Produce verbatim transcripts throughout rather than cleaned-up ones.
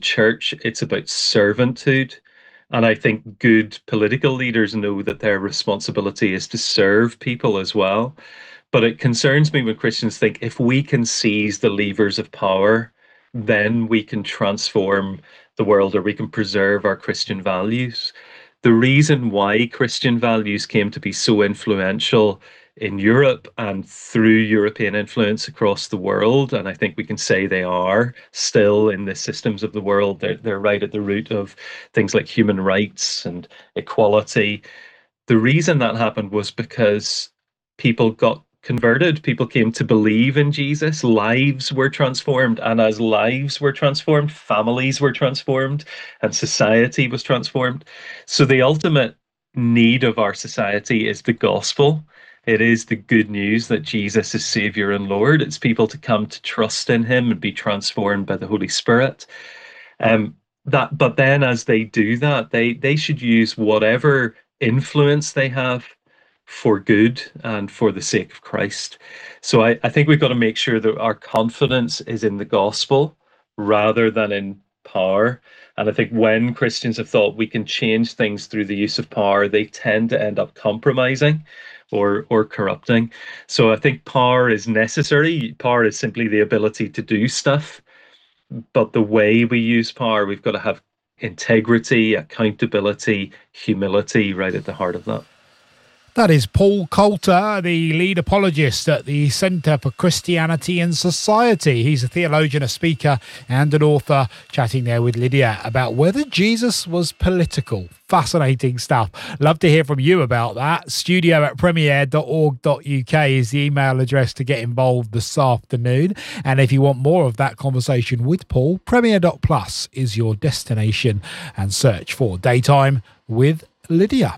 church, it's about servanthood. And I think good political leaders know that their responsibility is to serve people as well. But it concerns me when Christians think if we can seize the levers of power, then we can transform the world or we can preserve our Christian values. The reason why Christian values came to be so influential in Europe and through European influence across the world, and I think we can say they are still in the systems of the world, they're, they're right at the root of things like human rights and equality. The reason that happened was because people got converted. People came to believe in Jesus. Lives were transformed. And as lives were transformed, families were transformed, and society was transformed. So the ultimate need of our society is the gospel. It is the good news that Jesus is Savior and Lord. It's people to come to trust in him and be transformed by the Holy Spirit. Um, that, but then as they do that, they, they should use whatever influence they have for good and for the sake of Christ. So I, I think we've got to make sure that our confidence is in the gospel rather than in power. And I think when Christians have thought we can change things through the use of power, they tend to end up compromising or or corrupting. So I think power is necessary. Power is simply the ability to do stuff. But the way we use power, we've got to have integrity, accountability, humility right at the heart of that. That is Paul Coulter, the lead apologist at the Centre for Christianity and Society. He's a theologian, a speaker and an author, chatting there with Lydia about whether Jesus was political. Fascinating stuff. Love to hear from you about that. Studio at premier dot org dot uk is the email address to get involved this afternoon. And if you want more of that conversation with Paul, premier dot plus is your destination, and search for Daytime with Lydia.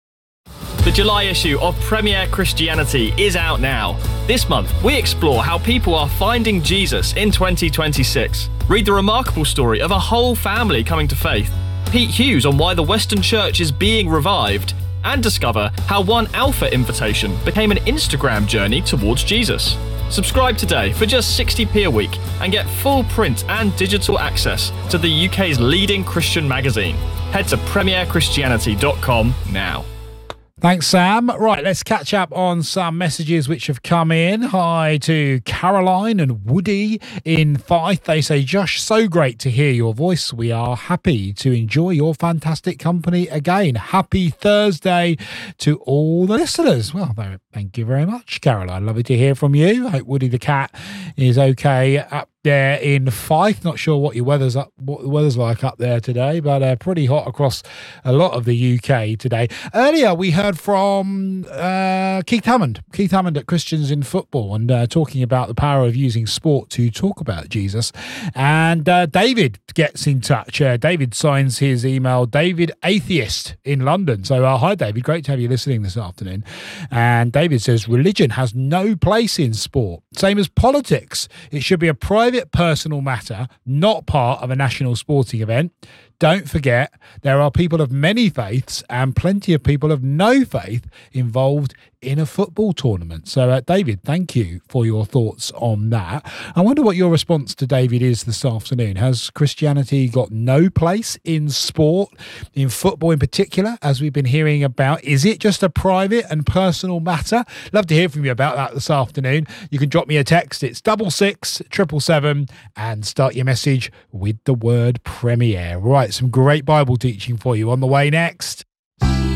The July issue of Premier Christianity is out now. This month, we explore how people are finding Jesus in twenty twenty-six. Read the remarkable story of a whole family coming to faith. Pete Hughes on why the Western Church is being revived. And discover how one Alpha invitation became an Instagram journey towards Jesus. Subscribe today for just sixty p a week and get full print and digital access to the U K's leading Christian magazine. Head to premier christianity dot com now. Thanks, Sam. Right, let's catch up on some messages which have come in. Hi to Caroline and Woody in Fife. They say, Josh, so great to hear your voice. We are happy to enjoy your fantastic company again. Happy Thursday to all the listeners. Well, thank you very much, Caroline. Lovely to hear from you. I hope Woody the cat is okay up there in Fife. Not sure what your weather's up, what the weather's like up there today, but uh, pretty hot across a lot of the U K today. Earlier, we heard from uh, Keith Hammond, Keith Hammond at Christians in Football, and uh, talking about the power of using sport to talk about Jesus. And uh, David gets in touch. Uh, David signs his email, David Atheist in London. So uh, hi, David. Great to have you listening this afternoon. And David says, religion has no place in sport. Same as politics. It should be a private personal matter, not part of a national sporting event. Don't forget, there are people of many faiths and plenty of people of no faith involved in a football tournament. So, uh, David, thank you for your thoughts on that. I wonder what your response to David is this afternoon. Has Christianity got no place in sport, in football in particular, as we've been hearing about? Is it just a private and personal matter? Love to hear from you about that this afternoon. You can drop me a text. It's double six, triple seven, and start your message with the word Premier. Right, some great Bible teaching for you on the way next.